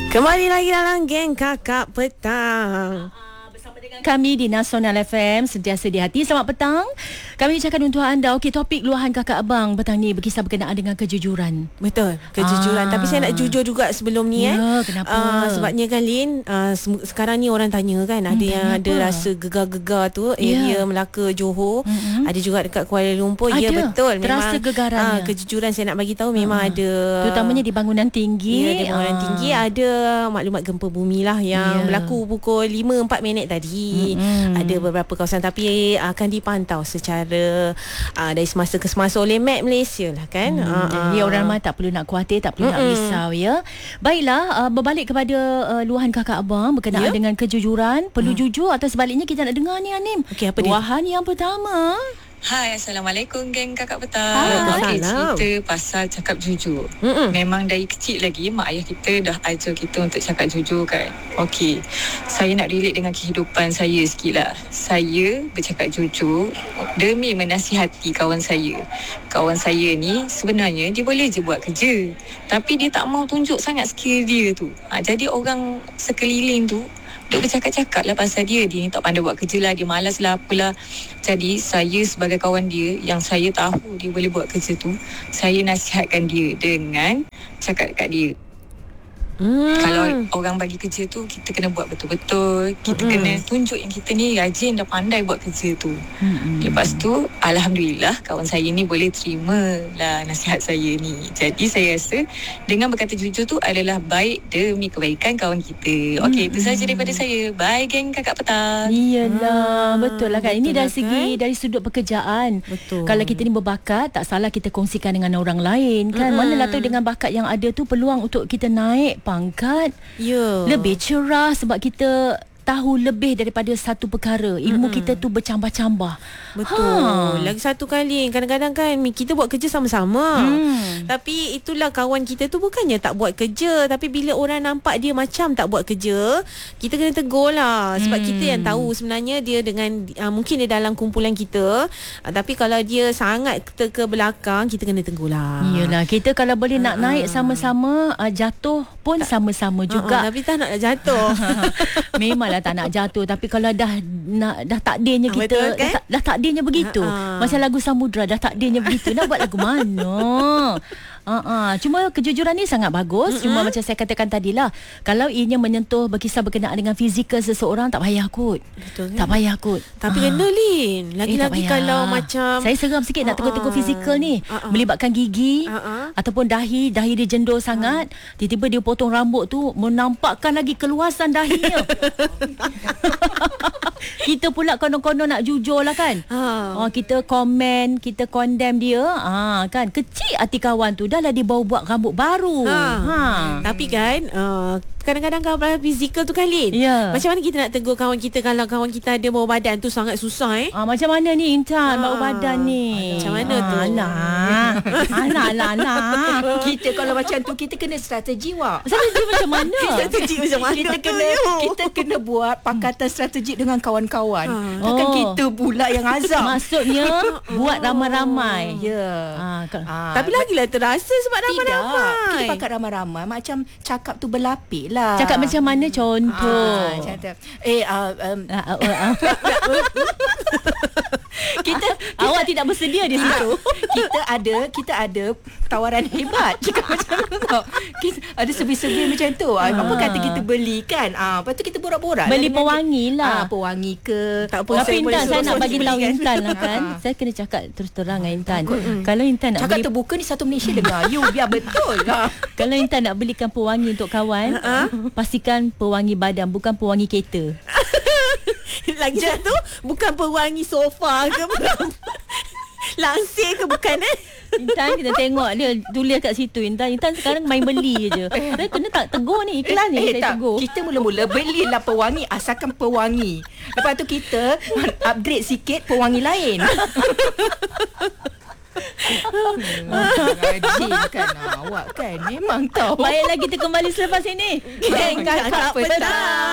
Kembali lagi dalam Geng Kakak Petang. Bersama dengan kami di Nasional FM, sentiasa di hati. Selamat petang. Kami ucapkan untuk anda. Okey, topik luahan kakak abang petang ni berkisar berkenaan dengan kejujuran. Betul, kejujuran. Tapi saya nak jujur juga sebelum ni. Ya, kenapa? Sebabnya kan Lin, sekarang ni orang tanya kan, ada yang ada rasa gegar-gegar tu, area Melaka, Johor, ada juga dekat Kuala Lumpur. Ya, betul. Terasa memang gegarannya. Kejujuran saya nak bagi tahu memang ada. Terutamanya di bangunan tinggi. Ya, di bangunan tinggi ada maklumat gempa bumi lah yang berlaku pukul 5:04 tadi. Ada beberapa kawasan, tapi akan dipantau secara dari semasa ke semasa oleh Met Malaysia lah kan. Ya, orang ramai tak perlu nak khawatir, tak perlu nak risau ya. Baiklah, berbalik kepada luahan kakak abang berkenaan dengan kejujuran. Perlu jujur atau sebaliknya kita nak dengar ni Anim. Okey, apa dia? Luahan yang pertama. Hai, Assalamualaikum geng kakak petang. Waalaikumsalam. Cerita pasal cakap jujur. Memang dari kecil lagi mak ayah kita dah ajar kita untuk cakap jujur kan. Okey, saya nak relate dengan kehidupan saya sikit lah. Saya bercakap jujur demi menasihati kawan saya. Kawan saya ni sebenarnya dia boleh je buat kerja, tapi dia tak mau tunjuk sangat skill dia tu. Jadi orang sekeliling tu duk bercakap-cakap lah pasal dia ni tak pandai buat kerja lah, dia malas lah, apalah. Jadi saya sebagai kawan dia yang saya tahu dia boleh buat kerja tu, saya nasihatkan dia dengan cakap dekat dia, kalau orang bagi kerja tu, kita kena buat betul-betul. Kita kena tunjuk yang kita ni rajin dan pandai buat kerja tu. Lepas tu, Alhamdulillah kawan saya ni boleh terima lah nasihat saya ni. Jadi saya rasa dengan berkata jujur tu adalah baik demi kebaikan kawan kita. Okey, itu saja daripada saya. Bye geng kakak petang. Iyalah, betul lah kan. Ini dari lah segi dari sudut pekerjaan. Betul. Kalau kita ni berbakat, tak salah kita kongsikan dengan orang lain kan. Manalah tahu dengan bakat yang ada tu peluang untuk kita naik pangkat, lebih cerah sebab kita tahu lebih daripada satu perkara. Ilmu kita tu bercambah-cambah. Betul. Lagi satu kali, kadang-kadang kan kita buat kerja sama-sama. Tapi itulah kawan kita tu bukannya tak buat kerja, tapi bila orang nampak dia macam tak buat kerja, kita kena tegur lah. Sebab kita yang tahu sebenarnya dia dengan mungkin dia dalam kumpulan kita, tapi kalau dia sangat ke belakang, kita kena tegur lah. Iyalah, kita kalau boleh nak naik sama-sama, jatuh pun sama-sama juga. Tapi tak nak jatuh. Memanglah tak nak jatuh, tapi kalau dah takdirnya kita, betul, kan? dah takdirnya begitu. Macam lagu Samudra, dah takdirnya begitu. Nak buat lagu mana? Cuma kejujuran ni sangat bagus. Cuma macam saya katakan tadilah, kalau ianya menyentuh berkisar berkenaan dengan fizikal seseorang, tak payah kot. Betul, kan? Tak payah kot. Tapi kena Lin. Lagi-lagi kalau macam saya seram sikit nak tegur-tegur fizikal ni. Melibatkan gigi ataupun dahi dia jendol sangat. Tiba-tiba dia potong rambut tu, menampakkan lagi keluasan dahinya. Kita pula konon-konon nak jujur lah kan. Kita komen, kita condemn dia. Kan kecil hati kawan tu, dah lah dia bawa buat rambut baru. Tapi kan kadang-kadang kalau fizikal tu Lin, macam mana kita nak tegur kawan kita kalau kawan kita ada bau badan tu sangat susah macam mana ni Intan bau badan ni? Macam mana tu? Alah. Kita kalau macam tu kita kena strategi wak. Strategi macam mana? Strategi macam mana? Kita kena buat pakatan strategi dengan kawan-kawan. Takkan kita pula yang azam. Maksudnya buat ramai-ramai. Tapi lagilah terasa sebab ramai-ramai. Kita pakat ramai-ramai macam cakap tu berlapik lah. Cakap macam mana contoh? Awak tidak bersedia di situ. Kita ada tawaran hebat. Cakap macam tu tau. Kita ada servis-servis macam tu. Apa kata kita beli kan? Lepas tu kita borak-borak. Beli pewangi lah. Pewangi ke. Tak apa. Tapi Intan, saya nak bagi tahu kan? Intan lah kan. Saya kena cakap terus terang dengan Intan. Kalau Intan nak cakap beli, terbuka ni satu Malaysia dengar. You biar betul lah. kalau Intan nak belikan pewangi untuk kawan, pastikan pewangi badan, bukan pewangi kereta. Lagi satu, bukan pewangi sofa ke langsir ke bukan Intan, kita tengok dia tulis kat situ. Intan sekarang main beli je. Saya kena tak tegur ni iklan ni. Saya tegur. Kita mula-mula belilah pewangi, asalkan pewangi. Lepas tu kita upgrade sikit pewangi lain. Rajin kan awak kan. Memang tahu. Baiklah, kita kembali selepas ini. Geng Kakak Petang.